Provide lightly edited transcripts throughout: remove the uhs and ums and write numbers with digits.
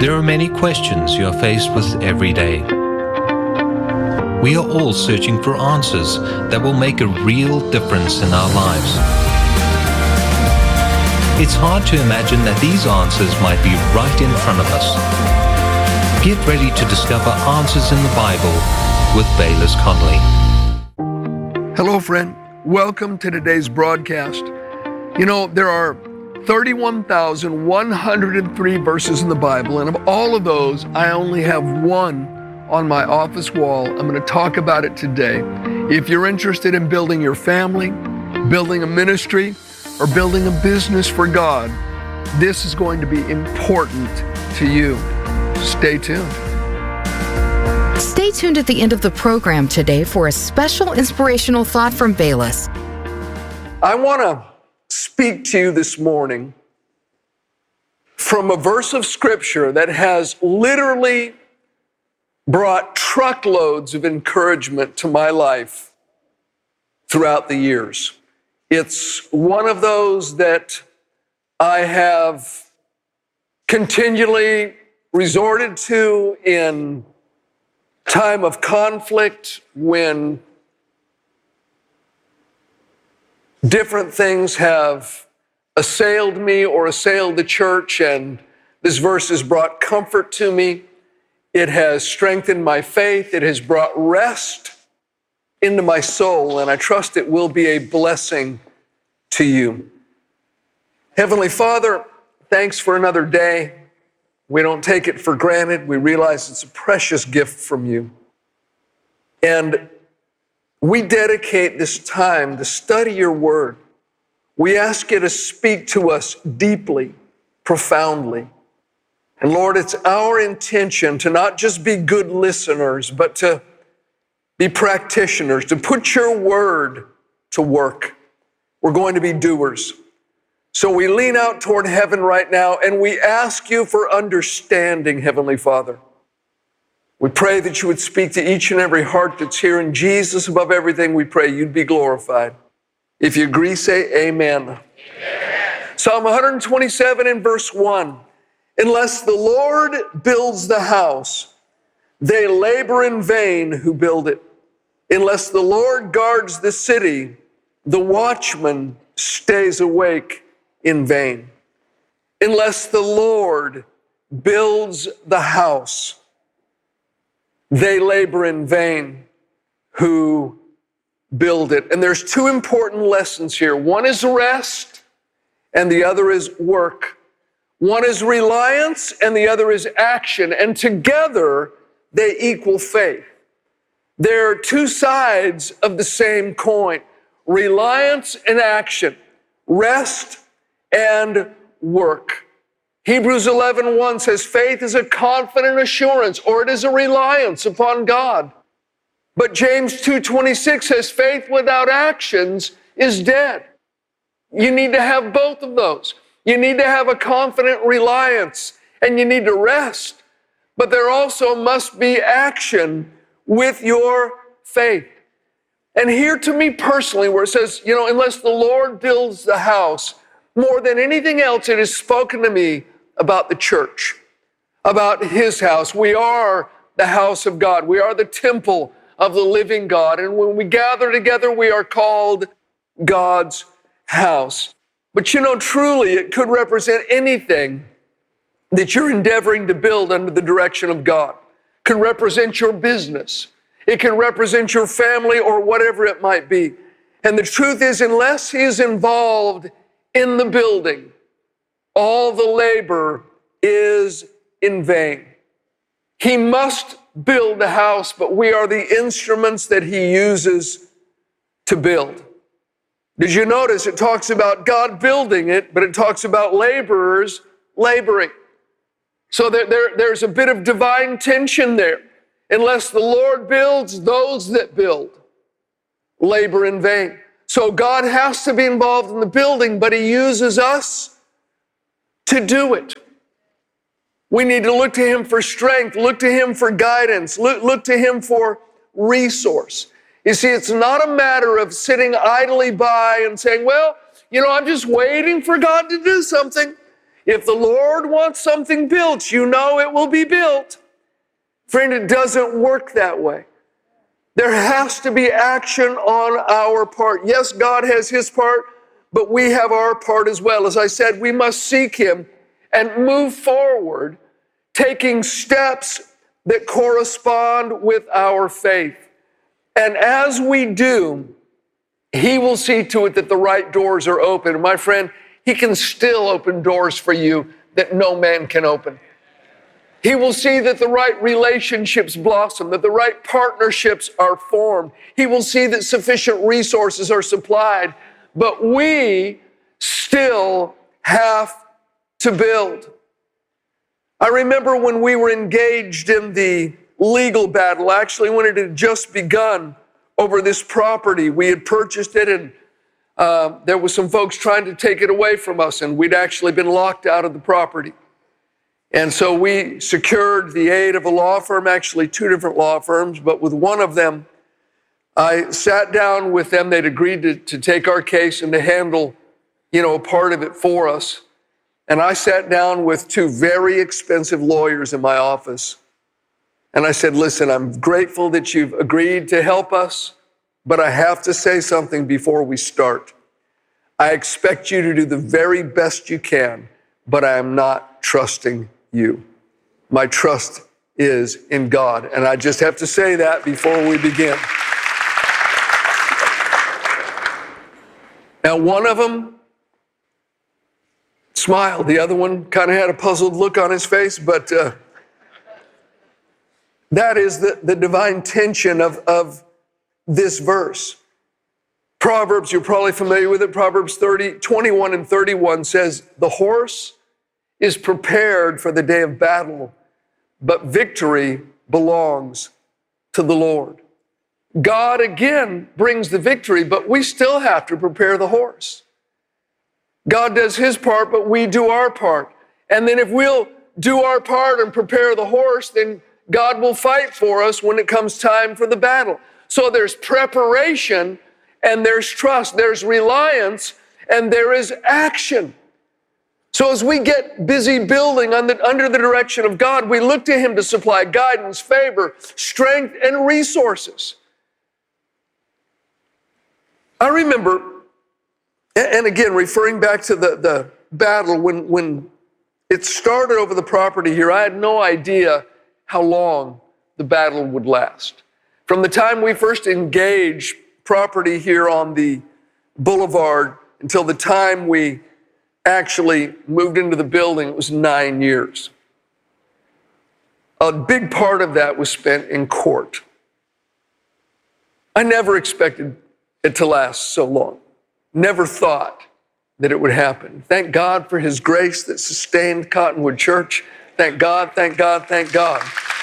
There are many questions you are faced with every day. We are all searching for answers that will make a real difference in our lives. It's hard to imagine that these answers might be right in front of us. Get ready to discover answers in the Bible with Baylis Conley. Hello, friend. Welcome to today's broadcast. You know, there are 31,103 verses in the Bible, and of all of those, I only have one on my office wall. I'm going to talk about it today. If you're interested in building your family, building a ministry, or building a business for God, this is going to be important to you. Stay tuned. Stay tuned at the end of the program today for a special inspirational thought from Baylis. I want to speak to you this morning from a verse of Scripture that has literally brought truckloads of encouragement to my life throughout the years. It's one of those that I have continually resorted to in time of conflict, when different things have assailed me or assailed the church, and this verse has brought comfort to me. It has strengthened my faith. It has brought rest into my soul, and I trust it will be a blessing to you. Heavenly Father, thanks for another day. We don't take it for granted. We realize it's a precious gift from you. And we dedicate this time to study your word. We ask you to speak to us deeply, profoundly. And Lord, it's our intention to not just be good listeners, but to be practitioners, to put your word to work. We're going to be doers. So we lean out toward heaven right now, and we ask you for understanding, Heavenly Father. We pray that you would speak to each and every heart that's here. In Jesus, above everything, we pray you'd be glorified. If you agree, say amen. Amen. Psalm 127 and verse 1. Unless the Lord builds the house, they labor in vain who build it. Unless the Lord guards the city, the watchman stays awake in vain. Unless the Lord builds the house, they labor in vain who build it. And there's two important lessons here. One is rest, and the other is work. One is reliance, and the other is action. And together, they equal faith. They're two sides of the same coin. Reliance and action. Rest and work. Hebrews 11:1 says, faith is a confident assurance, or it is a reliance upon God. But James 2:26 says, faith without actions is dead. You need to have both of those. You need to have a confident reliance, and you need to rest. But there also must be action with your faith. And here to me personally, where it says, unless the Lord builds the house, more than anything else, it has spoken to me about the church, about his house. We are the house of God. We are the temple of the living God. And when we gather together, we are called God's house. But truly, it could represent anything that you're endeavoring to build under the direction of God. It could represent your business. It can represent your family or whatever it might be. And the truth is, unless he is involved in the building, all the labor is in vain. He must build the house, but we are the instruments that he uses to build. Did you notice it talks about God building it, but it talks about laborers laboring. So there's a bit of divine tension there. Unless the Lord builds, those that build labor in vain. So God has to be involved in the building, but he uses us to do it. We need to look to him for strength, look to him for guidance, look to him for resource. You see, it's not a matter of sitting idly by and saying, well, I'm just waiting for God to do something. If the Lord wants something built, you know it will be built. Friend, it doesn't work that way. There has to be action on our part. Yes, God has his part, but we have our part as well. As I said, we must seek him and move forward, taking steps that correspond with our faith. And as we do, he will see to it that the right doors are open. And my friend, he can still open doors for you that no man can open. He will see that the right relationships blossom, that the right partnerships are formed. He will see that sufficient resources are supplied. But we still have to build. I remember when we were engaged in the legal battle, actually when it had just begun over this property. We had purchased it, and there was some folks trying to take it away from us, and we'd actually been locked out of the property. And so we secured the aid of a law firm, actually 2 different law firms, but with one of them, I sat down with them. They'd agreed to take our case and to handle, a part of it for us. And I sat down with 2 very expensive lawyers in my office. And I said, listen, I'm grateful that you've agreed to help us, but I have to say something before we start. I expect you to do the very best you can, but I am not trusting you. My trust is in God. And I just have to say that before we begin. Now, one of them smiled. The other one kind of had a puzzled look on his face, but that is the divine tension of this verse. Proverbs, you're probably familiar with it. Proverbs 21 and 31 says, the horse is prepared for the day of battle, but victory belongs to the Lord. God again brings the victory, but we still have to prepare the horse. God does his part, but we do our part. And then if we'll do our part and prepare the horse, then God will fight for us when it comes time for the battle. So there's preparation and there's trust, there's reliance, and there is action. So as we get busy building under the direction of God, we look to him to supply guidance, favor, strength, and resources. I remember, and again, referring back to the battle, when it started over the property here, I had no idea how long the battle would last. From the time we first engaged property here on the boulevard until the time we actually moved into the building, it was 9 years. A big part of that was spent in court. I never expected it to last so long. Never thought that it would happen. Thank God for his grace that sustained Cottonwood Church. Thank God, thank God, thank God.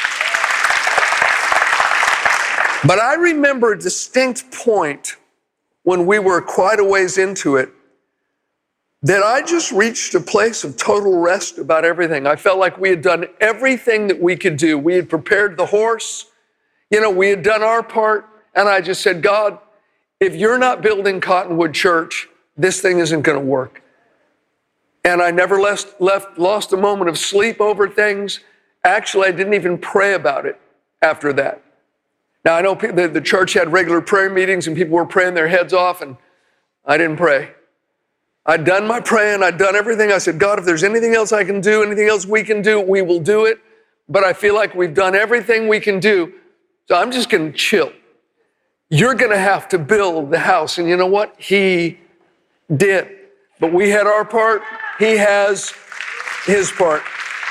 But I remember a distinct point when we were quite a ways into it that I just reached a place of total rest about everything. I felt like we had done everything that we could do. We had prepared the horse. We had done our part. And I just said, God, if you're not building Cottonwood Church, this thing isn't going to work. And I never lost a moment of sleep over things. Actually, I didn't even pray about it after that. Now, I know the church had regular prayer meetings and people were praying their heads off, and I didn't pray. I'd done my praying. I'd done everything. I said, God, if there's anything else I can do, anything else we can do, we will do it. But I feel like we've done everything we can do, so I'm just going to chill. You're going to have to build the house. And you know what? He did. But we had our part. He has his part.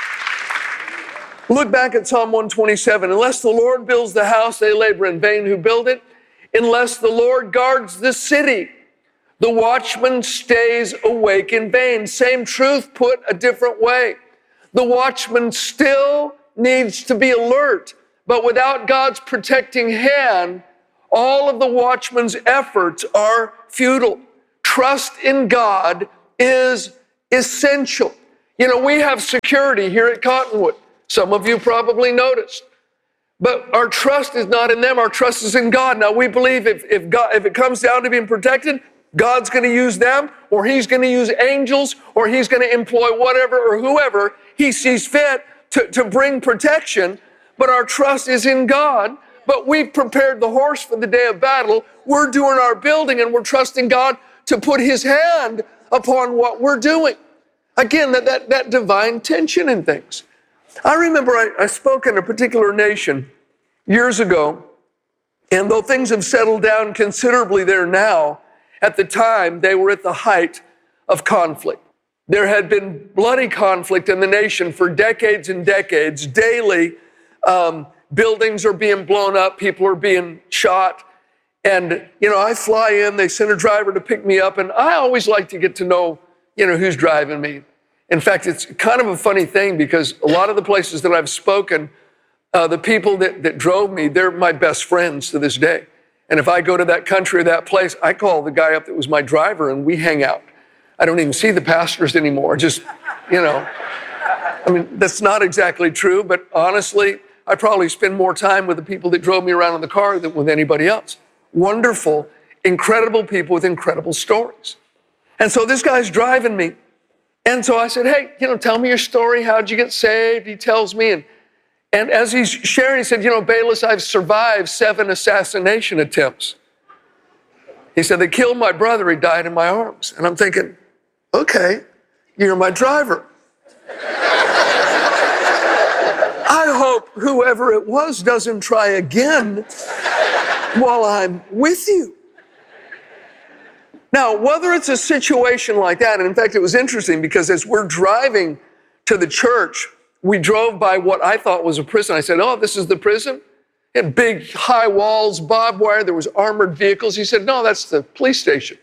Look back at Psalm 127. Unless the Lord builds the house, they labor in vain who build it. Unless the Lord guards the city, the watchman stays awake in vain. Same truth put a different way. The watchman still needs to be alert, but without God's protecting hand, all of the watchman's efforts are futile. Trust in God is essential. We have security here at Cottonwood. Some of you probably noticed. But our trust is not in them. Our trust is in God. Now, we believe if it comes down to being protected, God's going to use them, or he's going to use angels, or he's going to employ whatever or whoever he sees fit to bring protection. But our trust is in God. But we've prepared the horse for the day of battle. We're doing our building, and we're trusting God to put his hand upon what we're doing. Again, that divine tension in things. I remember I spoke in a particular nation years ago, and though things have settled down considerably there now, at the time they were at the height of conflict. There had been bloody conflict in the nation for decades and decades. Daily, buildings are being blown up, people are being shot. And, I fly in, they send a driver to pick me up, and I always like to get to know, who's driving me. In fact, it's kind of a funny thing because a lot of the places that I've spoken, the people that drove me, they're my best friends to this day. And if I go to that country or that place, I call the guy up that was my driver and we hang out. I don't even see the pastors anymore, just, that's not exactly true, but honestly, I probably spend more time with the people that drove me around in the car than with anybody else. Wonderful, incredible people with incredible stories. And so this guy's driving me. And so I said, hey, tell me your story. How'd you get saved? He tells me. And as he's sharing, he said, Bayless, I've survived 7 assassination attempts. He said, they killed my brother. He died in my arms. And I'm thinking, okay, you're my driver. I hope whoever it was doesn't try again while I'm with you. Now, whether it's a situation like that, and in fact, it was interesting because as we're driving to the church, we drove by what I thought was a prison. I said, oh, this is the prison? It had big high walls, barbed wire, there was armored vehicles. He said, no, that's the police station.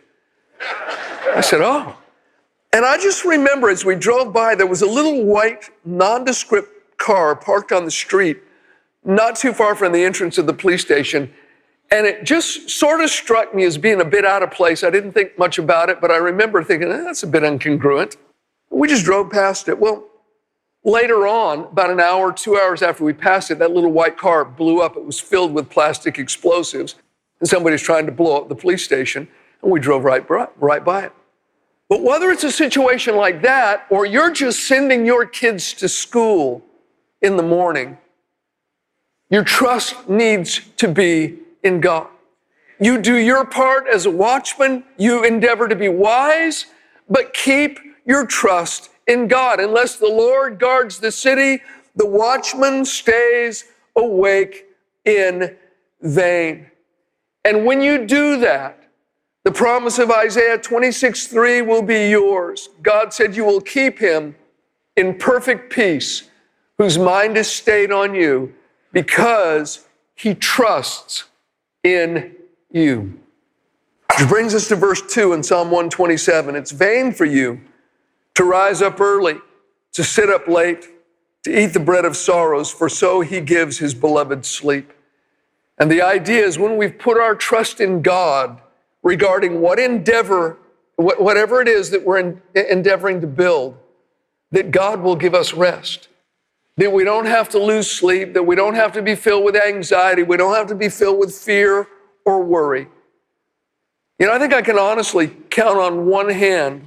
I said, oh. And I just remember as we drove by, there was a little white, nondescript car parked on the street, not too far from the entrance of the police station. And it just sort of struck me as being a bit out of place. I didn't think much about it, but I remember thinking, that's a bit incongruent. We just drove past it. Well, later on, about an hour, 2 hours after we passed it, that little white car blew up. It was filled with plastic explosives, and somebody's trying to blow up the police station, and we drove right by it. But whether it's a situation like that, or you're just sending your kids to school in the morning, your trust needs to be in God. You do your part as a watchman. You endeavor to be wise, but keep your trust in God. Unless the Lord guards the city, the watchman stays awake in vain. And when you do that, the promise of Isaiah 26:3 will be yours. God said you will keep him in perfect peace, whose mind is stayed on you, because he trusts in you. Which brings us to verse 2 in Psalm 127. It's vain for you to rise up early, to sit up late, to eat the bread of sorrows, for so he gives his beloved sleep. And the idea is when we've put our trust in God regarding whatever it is that we're endeavoring to build, that God will give us rest. That we don't have to lose sleep, that we don't have to be filled with anxiety, we don't have to be filled with fear or worry. I think I can honestly count on one hand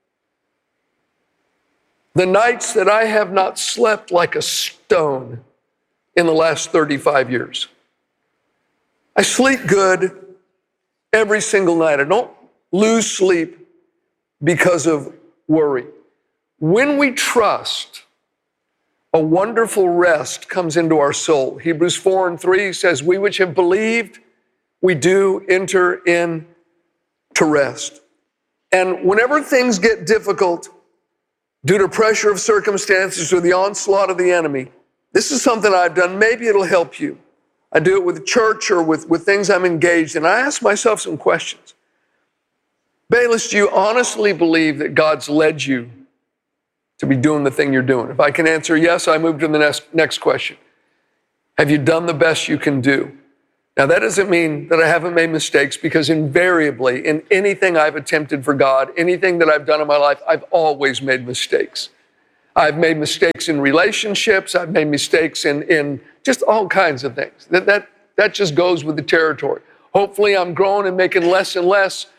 the nights that I have not slept like a stone in the last 35 years. I sleep good every single night. I don't lose sleep because of worry. When we trust, a wonderful rest comes into our soul. Hebrews 4:3 says, we which have believed, we do enter into rest. And whenever things get difficult due to pressure of circumstances or the onslaught of the enemy, this is something I've done. Maybe it'll help you. I do it with church or with things I'm engaged in. I ask myself some questions. Bayless, do you honestly believe that God's led you to be doing the thing you're doing? If I can answer yes, I move to the next question. Have you done the best you can do? Now, that doesn't mean that I haven't made mistakes, because invariably in anything I've attempted for God, anything that I've done in my life, I've always made mistakes. I've made mistakes in relationships. I've made mistakes in just all kinds of things. That just goes with the territory. Hopefully I'm growing and making less and less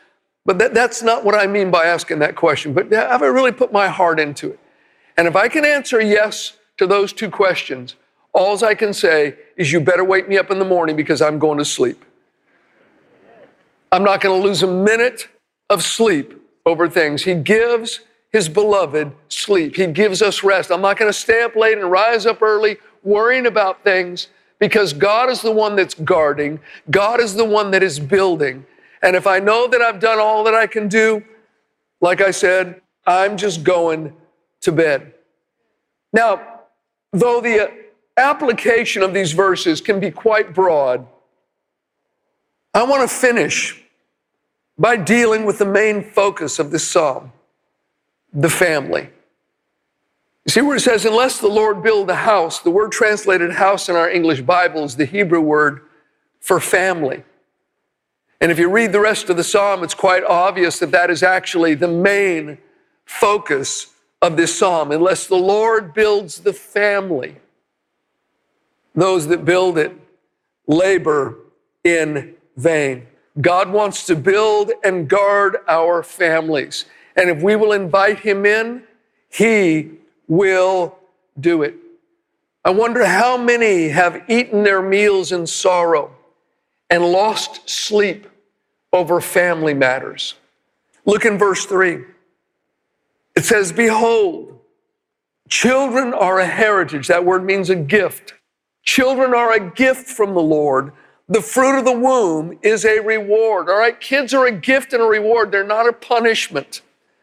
But that's not what I mean by asking that question. But have I really put my heart into it? And if I can answer yes to those two questions, all I can say is you better wake me up in the morning because I'm going to sleep. I'm not going to lose a minute of sleep over things. He gives his beloved sleep. He gives us rest. I'm not going to stay up late and rise up early worrying about things because God is the one that's guarding. God is the one that is building. And if I know that I've done all that I can do, like I said, I'm just going to bed. Now, though the application of these verses can be quite broad, I want to finish by dealing with the main focus of this psalm, the family. You see where it says, unless the Lord build a house, the word translated house in our English Bible is the Hebrew word for family. And if you read the rest of the psalm, it's quite obvious that that is actually the main focus of this psalm. Unless the Lord builds the family, those that build it labor in vain. God wants to build and guard our families. And if we will invite him in, he will do it. I wonder how many have eaten their meals in sorrow and lost sleep over family matters. Look in verse 3. It says, behold, children are a heritage. That word means a gift. Children are a gift from the Lord. The fruit of the womb is a reward. All right, kids are a gift and a reward. They're not a punishment.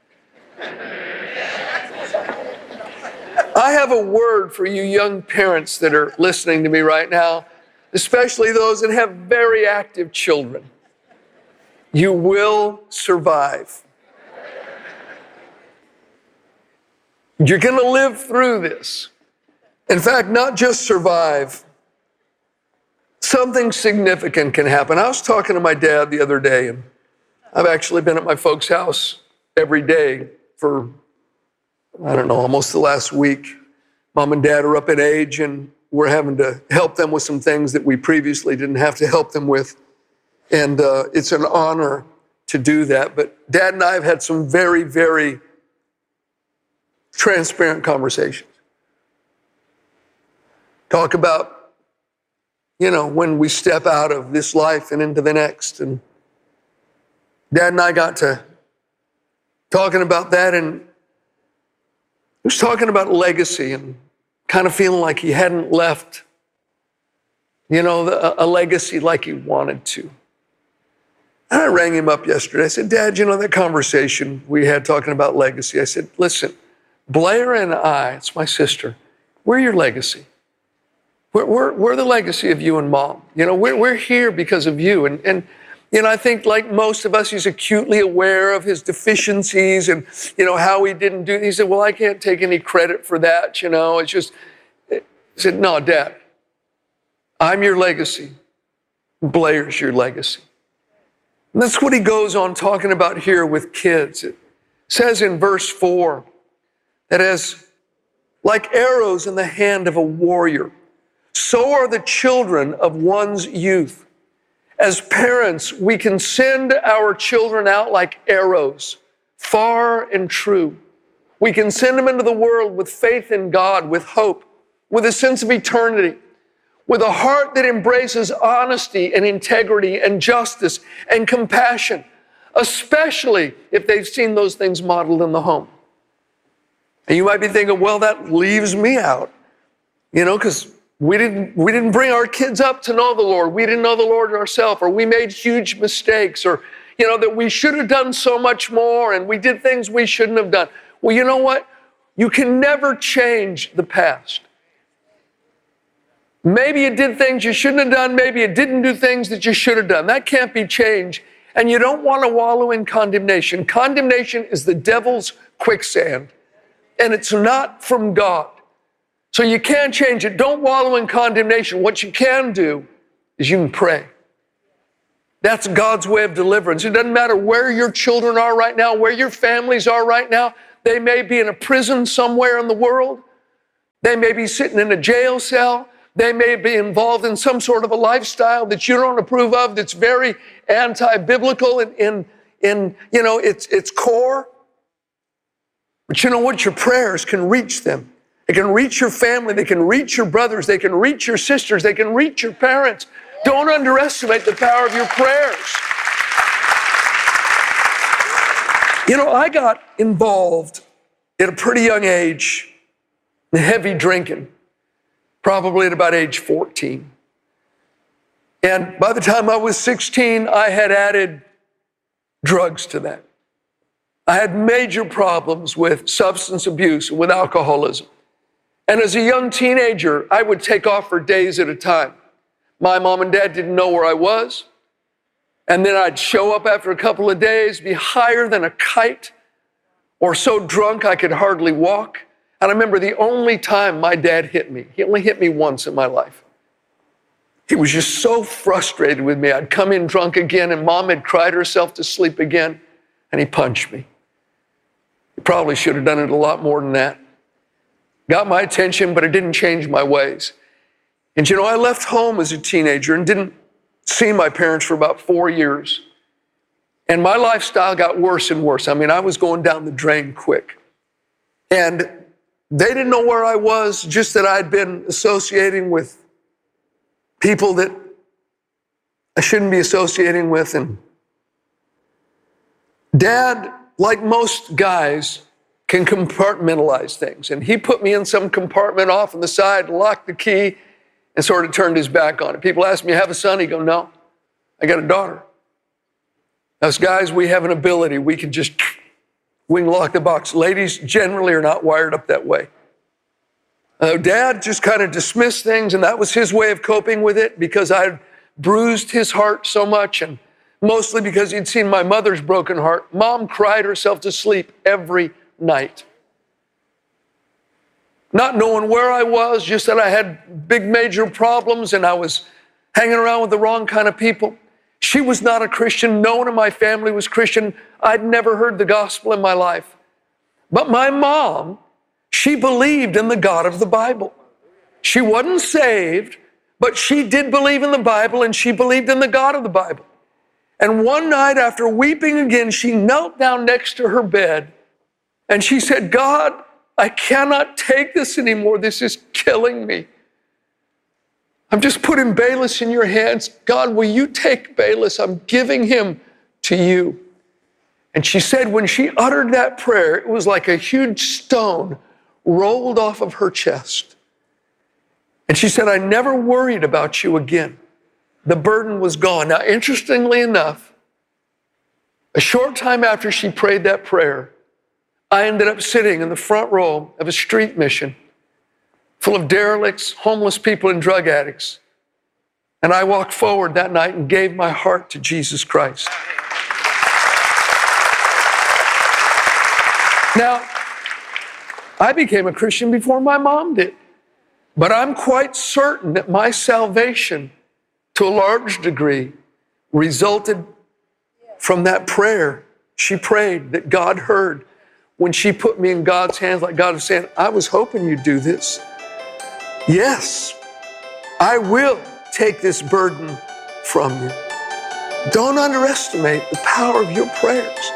I have a word for you young parents that are listening to me right now, especially those that have very active children. You will survive. You're going to live through this. In fact, not just survive. Something significant can happen. I was talking to my dad the other day, and I've actually been at my folks' house every day for, I don't know, almost the last week. Mom and Dad are up in age, and we're having to help them with some things that we previously didn't have to help them with. And it's an honor to do that. But Dad and I have had some very, very transparent conversations. Talk about, when we step out of this life and into the next. And Dad and I got to talking about that, and he was talking about legacy and kind of feeling like he hadn't left, a legacy like he wanted to. And I rang him up yesterday. I said, Dad, that conversation we had talking about legacy. I said, listen, Blair and I, it's my sister, we're your legacy. We're the legacy of you and Mom. We're here because of you. And I think like most of us, he's acutely aware of his deficiencies and, how he didn't do. He said, well, I can't take any credit for that. It's just, I said, no, Dad, I'm your legacy. Blair's your legacy. And that's what he goes on talking about here with kids. It says in verse 4 that as like arrows in the hand of a warrior, so are the children of one's youth. As parents, we can send our children out like arrows, far and true. We can send them into the world with faith in God, with hope, with a sense of eternity, with a heart that embraces honesty and integrity and justice and compassion, especially if they've seen those things modeled in the home. And you might be thinking, well, that leaves me out, because we didn't bring our kids up to know the Lord. We didn't know the Lord ourselves, or we made huge mistakes, or, that we should have done so much more, and we did things we shouldn't have done. Well, you know what? You can never change the past. Maybe you did things you shouldn't have done. Maybe you didn't do things that you should have done. That can't be changed. And you don't want to wallow in condemnation. Condemnation is the devil's quicksand, and it's not from God. So you can't change it. Don't wallow in condemnation. What you can do is you can pray. That's God's way of deliverance. It doesn't matter where your children are right now, where your families are right now. They may be in a prison somewhere in the world. They may be sitting in a jail cell. They may be involved in some sort of a lifestyle that you don't approve of, that's very anti-biblical in its core. But you know what? Your prayers can reach them. They can reach your family. They can reach your brothers. They can reach your sisters. They can reach your parents. Don't underestimate the power of your prayers. I got involved at a pretty young age in heavy drinking, probably at about age 14. And by the time I was 16, I had added drugs to that. I had major problems with substance abuse, with alcoholism. And as a young teenager, I would take off for days at a time. My mom and dad didn't know where I was. And then I'd show up after a couple of days, be higher than a kite, or so drunk I could hardly walk. And I remember the only time my dad hit me, he only hit me once in my life. He was just so frustrated with me. I'd come in drunk again, and Mom had cried herself to sleep again, and he punched me. He probably should have done it a lot more than that. Got my attention, but it didn't change my ways. And I left home as a teenager and didn't see my parents for about 4 years. And my lifestyle got worse and worse. I was going down the drain quick. And they didn't know where I was, just that I'd been associating with people that I shouldn't be associating with. And Dad, like most guys, can compartmentalize things. And he put me in some compartment off on the side, locked the key, and sort of turned his back on it. People ask me, "You have a son?" He go, "No, I got a daughter." Us guys, we have an ability. We can lock the box. Ladies generally are not wired up that way. Dad just kind of dismissed things, and that was his way of coping with it, because I'd bruised his heart so much, and mostly because he'd seen my mother's broken heart. Mom cried herself to sleep every night. Not knowing where I was, just that I had big major problems and I was hanging around with the wrong kind of people. She was not a Christian. No one in my family was Christian. I'd never heard the gospel in my life. But my mom, she believed in the God of the Bible. She wasn't saved, but she did believe in the Bible, and she believed in the God of the Bible. And one night, after weeping again, she knelt down next to her bed and she said, "God, I cannot take this anymore. This is killing me. I'm just putting Bayless in your hands. God, will you take Bayless? I'm giving him to you." And she said when she uttered that prayer, it was like a huge stone rolled off of her chest. And she said, "I never worried about you again." The burden was gone. Now, interestingly enough, a short time after she prayed that prayer, I ended up sitting in the front row of a street mission full of derelicts, homeless people, and drug addicts. And I walked forward that night and gave my heart to Jesus Christ. Now, I became a Christian before my mom did, but I'm quite certain that my salvation, to a large degree, resulted from that prayer she prayed, that God heard when she put me in God's hands, like God was saying, "I was hoping you'd do this. Yes, I will take this burden from you." Don't underestimate the power of your prayers.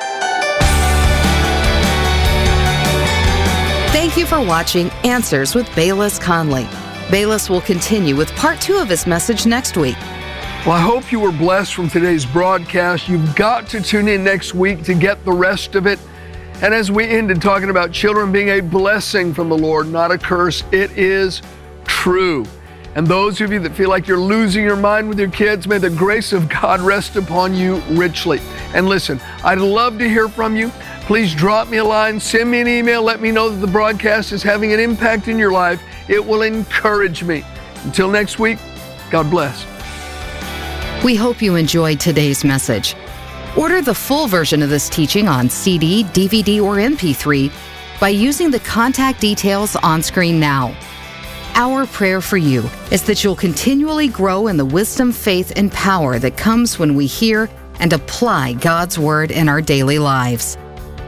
Thank you for watching Answers with Bayless Conley. Bayless will continue with part 2 of his message next week. Well, I hope you were blessed from today's broadcast. You've got to tune in next week to get the rest of it. And as we ended talking about children being a blessing from the Lord, not a curse, it is true. And those of you that feel like you're losing your mind with your kids, may the grace of God rest upon you richly. And listen, I'd love to hear from you. Please drop me a line, send me an email, let me know that the broadcast is having an impact in your life. It will encourage me. Until next week, God bless. We hope you enjoyed today's message. Order the full version of this teaching on CD, DVD, or MP3 by using the contact details on screen now. Our prayer for you is that you'll continually grow in the wisdom, faith, and power that comes when we hear and apply God's Word in our daily lives.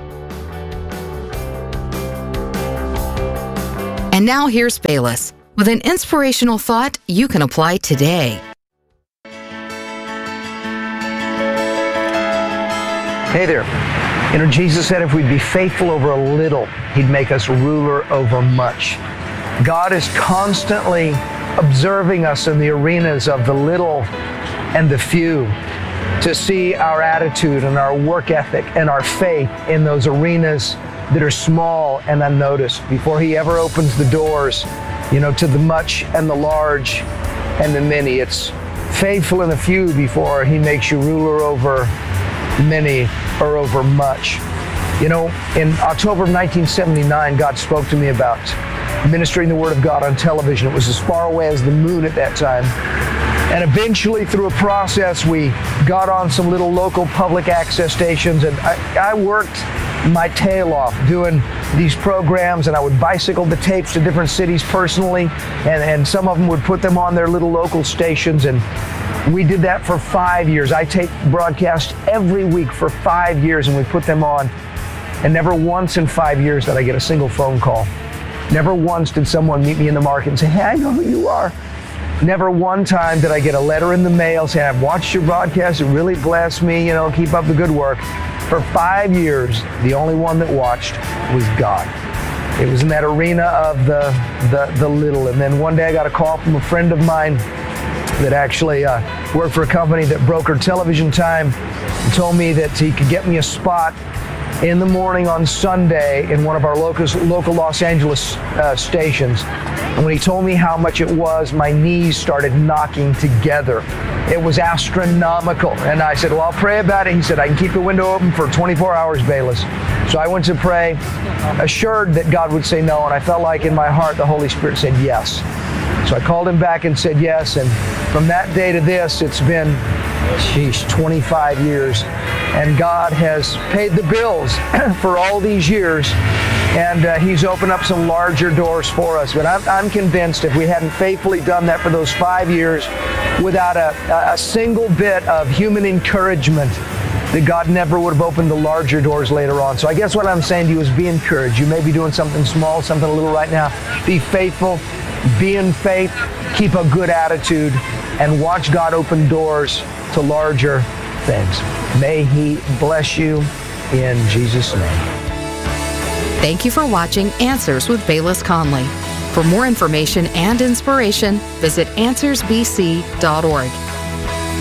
And now here's Bayless with an inspirational thought you can apply today. Hey there. You know, Jesus said if we'd be faithful over a little, He'd make us ruler over much. God is constantly observing us in the arenas of the little and the few to see our attitude and our work ethic and our faith in those arenas that are small and unnoticed before He ever opens the doors, you know, to the much and the large and the many. It's faithful in a few before He makes you ruler over many or over much. You know, in October of 1979, God spoke to me about ministering the Word of God on television. It was as far away as the moon at that time. And eventually, through a process, we got on some little local public access stations, and I worked my tail off doing these programs, and I would bicycle the tapes to different cities personally, and some of them would put them on their little local stations, and we did that for 5 years. I taped broadcasts every week for 5 years, and we put them on, and never once in 5 years did I get a single phone call. Never once did someone meet me in the market and say, "Hey, I know who you are." Never one time did I get a letter in the mail saying, "I've watched your broadcast, it really blessed me, you know, keep up the good work." For 5 years, the only one that watched was God. It was in that arena of the little. And then one day I got a call from a friend of mine that actually worked for a company that brokered television time and told me that he could get me a spot in the morning on Sunday in one of our local Los Angeles stations. And when he told me how much it was, my knees started knocking together. It was astronomical. And I said, "Well, I'll pray about it." He said, "I can keep the window open for 24 hours, Bayless." So I went to pray, assured that God would say no, and I felt like in my heart the Holy Spirit said yes. So I called him back and said yes, and from that day to this, it's been, 25 years. And God has paid the bills for all these years, and He's opened up some larger doors for us. But I'm convinced if we hadn't faithfully done that for those 5 years without a single bit of human encouragement, that God never would have opened the larger doors later on. So I guess what I'm saying to you is be encouraged. You may be doing something small, something a little right now. Be faithful, be in faith, keep a good attitude, and watch God open doors to larger things. May He bless you in Jesus' name. Thank you for watching Answers with Bayless Conley. For more information and inspiration, visit AnswersBC.org.